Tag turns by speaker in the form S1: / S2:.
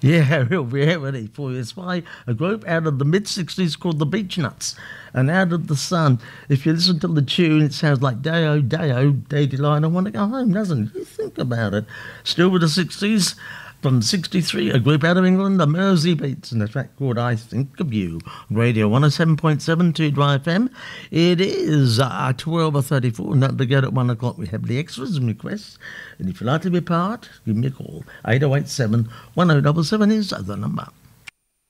S1: Yeah, we'll be ready for you. It's by a group out of the mid-60s called the Beach Nuts. And Out of the Sun. If you listen to the tune, it sounds like Day-O, Day-O, Day Delight, I want to go home, doesn't it? You think about it. Still with the 60s, from 63, a group out of England, the Mersey Beats, and a track called I Think of You. Radio 107.7 to Dry FM. It is 12:34, and don't forget at 1 o'clock we have the extras and requests. And if you'd like to be part, give me a call. 8087 1077 is the number.